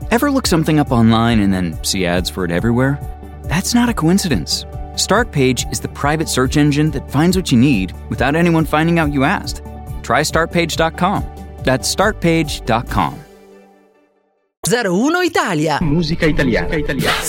Ever look something up online and then see ads for it everywhere? That's not a coincidence. Startpage is the private search engine that finds what you need without anyone finding out you asked. Try startpage.com. That's startpage.com. 01 Italia. Musica italiana.